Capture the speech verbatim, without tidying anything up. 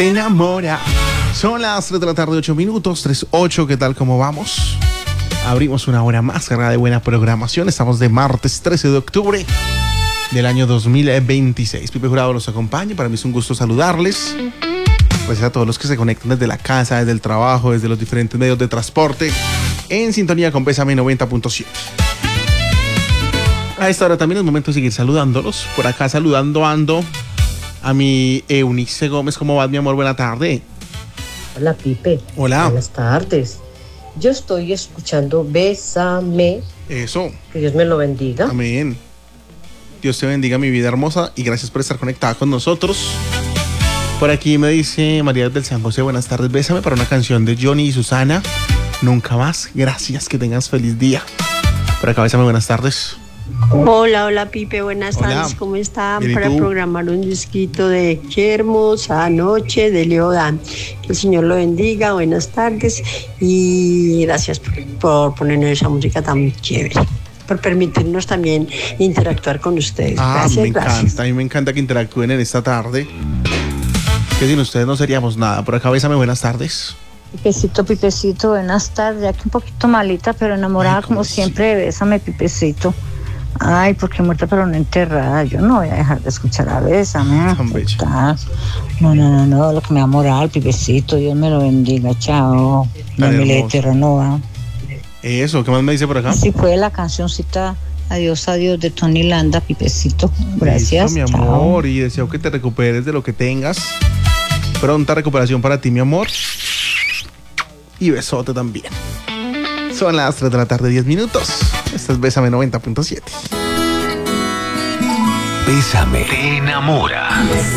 te enamora. Son las tres de la tarde, ocho minutos, tres ocho, ¿qué tal? ¿Cómo vamos? Abrimos una hora más cargada de buena programación. Estamos de martes trece de octubre del año dos mil veintiséis. Pipe Jurado los acompaña. Para mí es un gusto saludarles. Pues a todos los que se conectan desde la casa, desde el trabajo, desde los diferentes medios de transporte, en sintonía con Bésame noventa punto siete. A esta hora también es momento de seguir saludándolos. Por acá saludando ando a mi Eunice Gómez. ¿Cómo vas, mi amor? Buena tarde. Hola, Pipe. Hola. Buenas tardes. Yo estoy escuchando Bésame. Eso. Que Dios me lo bendiga. Amén. Dios te bendiga, mi vida hermosa, y gracias por estar conectada con nosotros. Por aquí me dice María del San José, buenas tardes, bésame para una canción de Johnny y Susana, Nunca Más. Gracias, que tengas feliz día. Por acá, bésame, buenas tardes. Hola, hola Pipe, buenas Hola. tardes, ¿cómo están? Bien, ¿y Para tú? programar un disquito de Qué hermosa noche de Leodán. Que el Señor lo bendiga, buenas tardes y gracias por, por ponernos esa música tan chévere, por permitirnos también interactuar con ustedes. Ah, Gracias, me gracias. encanta, a mí me encanta que interactúen en esta tarde, que sin ustedes no seríamos nada. Por acá, bésame, buenas tardes. Pipecito, Pipecito, buenas tardes. Aquí un poquito malita, pero enamorada. Ay, ¿cómo como así? siempre. Bésame, Pipecito. Ay, porque muerta pero no enterrada. Yo no voy a dejar de escuchar a Bésame. Tan ¿Qué bella. tal? No, no, no, no, lo que me da moral, Pipecito. Dios me lo bendiga. Chao. No Tan me le hermoso. renova. Eso, ¿qué más me dice por acá? Así fue la cancioncita Adiós, adiós de Tony Landa, Pipecito. Gracias. Listo, mi chao. amor, y deseo que te recuperes de lo que tengas. Pronta recuperación para ti, mi amor. Y besote también. Son las tres de la tarde, diez minutos. Esta es Bésame noventa punto siete. Bésame te enamora.